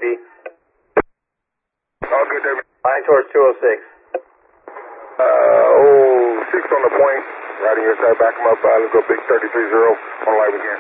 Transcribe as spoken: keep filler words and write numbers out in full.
B. All good, David. Line towards two oh six. Uh, oh, six on the point. Riding your side, back him up. Uh, let's go big thirty-three zero on live again.